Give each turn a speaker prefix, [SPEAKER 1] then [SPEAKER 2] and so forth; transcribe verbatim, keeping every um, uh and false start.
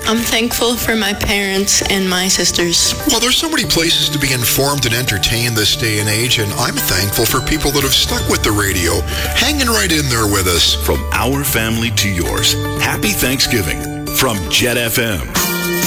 [SPEAKER 1] I'm thankful for my parents and my sisters.
[SPEAKER 2] Well, there's so many places to be informed and entertained this day and age, and I'm thankful for people that have stuck with the radio, hanging right in there with us.
[SPEAKER 3] From our family to yours, happy Thanksgiving from Jet F M.